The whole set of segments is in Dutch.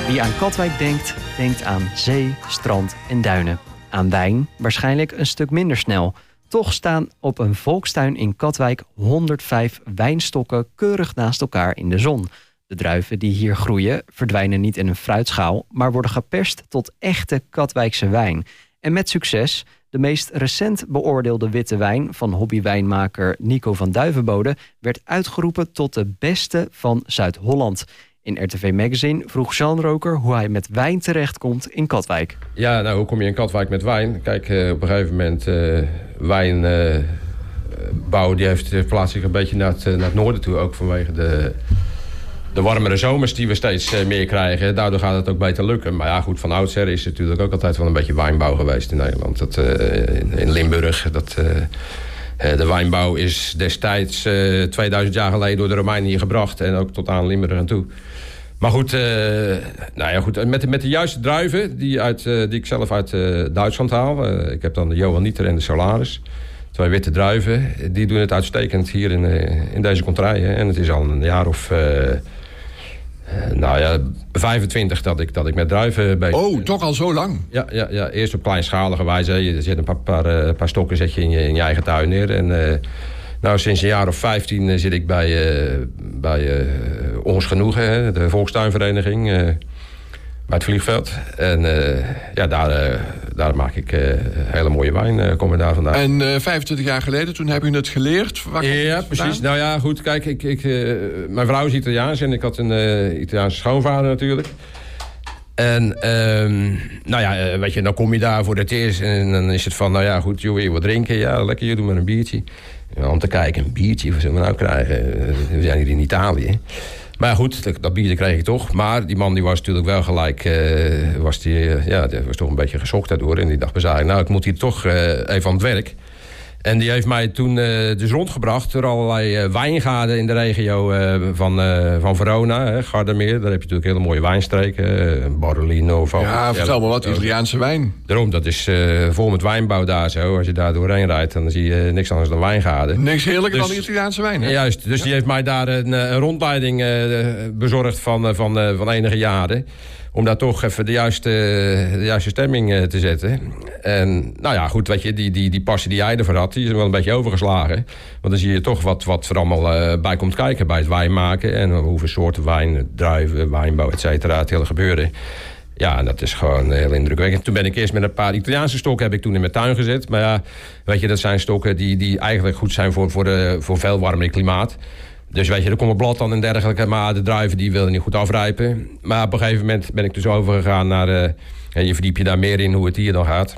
Wie aan Katwijk denkt, denkt aan zee, strand en duinen. Aan wijn waarschijnlijk een stuk minder snel. Toch staan op een volkstuin in Katwijk 105 wijnstokken keurig naast elkaar in de zon. De druiven die hier groeien verdwijnen niet in een fruitschaal, maar worden geperst tot echte Katwijkse wijn. En met succes. De meest recent beoordeelde witte wijn van hobbywijnmaker Nico van Duivenbode werd uitgeroepen tot de beste van Zuid-Holland. In RTV Magazine vroeg Jean Roker hoe hij met wijn terechtkomt in Katwijk. Ja, nou, hoe kom je in Katwijk met wijn? Kijk, op een gegeven moment wijnbouw die verplaatst zich een beetje naar het noorden toe. Ook vanwege de warmere zomers die we steeds meer krijgen. Daardoor gaat het ook beter lukken. Maar ja, goed, van oudsher is het natuurlijk ook altijd wel een beetje wijnbouw geweest in Nederland. In Limburg. De wijnbouw is destijds 2000 jaar geleden door de Romeinen hier gebracht. En ook tot aan Limburg en toe. Maar goed, met de juiste druiven die ik zelf uit Duitsland haal. Ik heb dan de Johanniter en de Solaris. 2 witte druiven. Die doen het uitstekend hier in deze contraien. En het is al een jaar of 25 dat ik met druiven bezig ben. Oh, toch al zo lang? Ja. Eerst op kleinschalige wijze. Je zet een paar stokken zet je in je eigen tuin neer. En sinds een jaar of 15 zit ik bij Ons Genoegen, de volkstuinvereniging, bij het vliegveld. En daar maak ik hele mooie wijn, komen daar vandaan. En 25 jaar geleden, toen heb je het geleerd? Ja, precies. Nou ja, goed, kijk, mijn vrouw is Italiaans en ik had een Italiaanse schoonvader natuurlijk. En weet je, dan kom je daar voor het eerst en dan is het van, nou ja, goed, joh, wil je wat drinken? Ja, lekker, je doet maar een biertje. Ja, om te kijken, een biertje, wat zullen we nou krijgen? We zijn hier in Italië. Maar goed, dat bier kreeg ik toch. Maar die man die was natuurlijk wel gelijk, was toch een beetje geschokt daardoor. En die dacht bij nou, ik moet hier toch even aan het werk. En die heeft mij toen dus rondgebracht door allerlei wijngaarden in de regio van Verona, Gardermeer. Daar heb je natuurlijk hele mooie wijnstreken, Barolino. Ja, vertel me wat, Italiaanse wijn. Daarom, dat is vol met wijnbouw daar zo. Als je daar doorheen rijdt, dan zie je niks anders dan wijngaarden. Niks heerlijker dan Italiaanse wijn, hè? Juist, dus die heeft mij daar een rondleiding bezorgd van enige jaren. Om daar toch even de juiste stemming te zetten. En nou ja, goed, weet je, die passie die jij ervoor had, die is wel een beetje overgeslagen. Want dan zie je toch wat er allemaal bij komt kijken bij het wijn maken. En hoeveel soorten wijn, druiven, wijnbouw, et cetera, het hele gebeuren. Ja, en dat is gewoon heel indrukwekkend. Toen ben ik eerst met een paar Italiaanse stokken heb ik toen in mijn tuin gezet. Maar ja, weet je, dat zijn stokken die eigenlijk goed zijn voor veel warmer klimaat. Dus weet je, er komt een blad dan en dergelijke, maar de druiven die wilden niet goed afrijpen. Maar op een gegeven moment ben ik dus overgegaan naar, je verdiep je daar meer in hoe het hier dan gaat.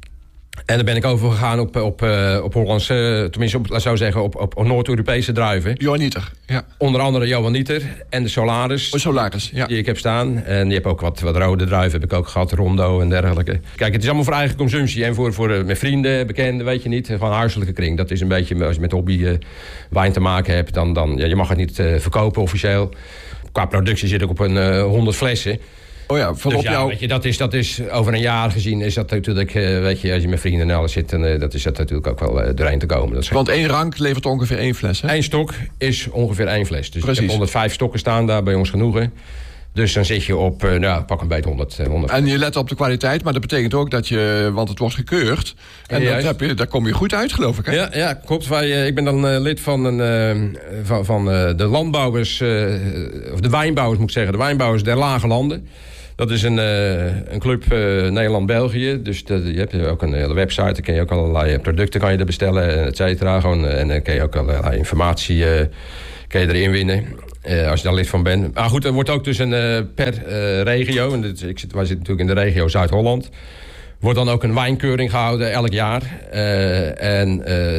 En dan ben ik overgegaan op Hollandse, tenminste op Noord-Europese druiven. Johanniter, ja. Onder andere Johanniter en de Solaris. Solaris, ja. Die ik heb staan. En die heb ook wat rode druiven heb ik ook gehad, Rondo en dergelijke. Kijk, het is allemaal voor eigen consumptie. En voor mijn vrienden, bekenden, weet je niet. Gewoon huiselijke kring. Dat is een beetje, als je met hobby wijn te maken hebt, dan je mag het niet verkopen officieel. Qua productie zit ik op een 100 flessen. Oh ja, dus ja, weet je, dat is over een jaar gezien is dat natuurlijk, weet je, als je met vrienden en alles zit, dan dat is dat natuurlijk ook wel doorheen te komen. Want 1 rank levert ongeveer 1 fles, hè? 1 stok is ongeveer 1 fles. Dus precies. Ik heb 105 stokken staan daar bij Ons Genoegen. Dus dan zit je op, pak een beetje 100. En je let op de kwaliteit, maar dat betekent ook dat want het wordt gekeurd. En daar kom je goed uit, geloof ik, hè? Ja, klopt. Ik ben dan lid van de landbouwers, of de wijnbouwers moet ik zeggen. De wijnbouwers der Lage Landen. Dat is een club Nederland-België. Dus je hebt ook een hele website. Dan kun je ook allerlei producten kan je er bestellen, et cetera. En dan kun je ook allerlei informatie kun je erin winnen. Als je daar lid van bent. Maar goed, er wordt ook dus per regio. En wij zitten natuurlijk in de regio Zuid-Holland. Wordt dan ook een wijnkeuring gehouden elk jaar. En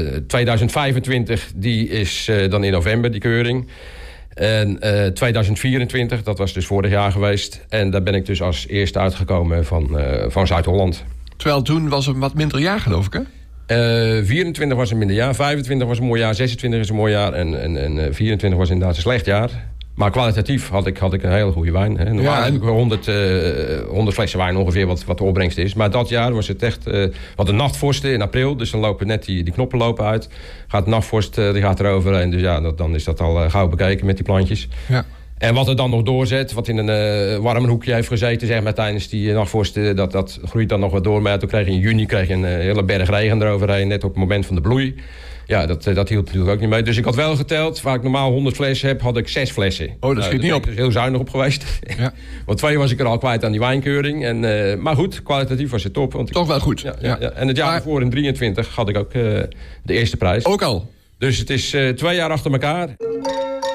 2025, die is dan in november, die keuring. En 2024, dat was dus vorig jaar geweest. En daar ben ik dus als eerste uitgekomen van Zuid-Holland. Terwijl toen was een wat minder jaar, geloof ik, hè? 24 was een minder jaar, 25 was een mooi jaar, 26 is een mooi jaar en 24 was inderdaad een slecht jaar. Maar kwalitatief had ik een hele goede wijn. Hè. Normaal heb ik 100 flessen wijn ongeveer wat de opbrengst is. Maar dat jaar was het echt wat een nachtvorsten in april. Dus dan lopen net die knoppen lopen uit. Gaat de nachtvorst die gaat eroverheen. Dus ja, dan is dat al gauw bekeken met die plantjes. Ja. En wat er dan nog doorzet, wat in een warm hoekje heeft gezeten, zeg maar, tijdens die nachtvorst, dat groeit dan nog wat door. Maar toen kreeg je in juni een hele berg regen eroverheen, net op het moment van de bloei. Ja, dat hielp natuurlijk ook niet mee. Dus ik had wel geteld, waar ik normaal 100 flessen heb, had ik 6 flessen. Oh, dat schiet niet op. Dus heel zuinig op geweest. Ja. Want 2 was ik er al kwijt aan die wijnkeuring. Maar goed, kwalitatief was het top. Want toch wel goed. Ja. En het jaar ervoor, in 23, had ik ook de eerste prijs. Ook al? Dus het is 2 jaar achter elkaar.